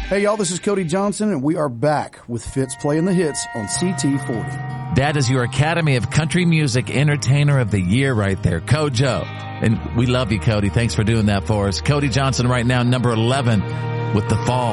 Hey, y'all, this is Cody Johnson, and we are back with Fitz playing the hits on CT40. That is your Academy of Country Music Entertainer of the Year right there, Kojo. And we love you, Cody. Thanks for doing that for us. Cody Johnson right now, number 11 with The Fall.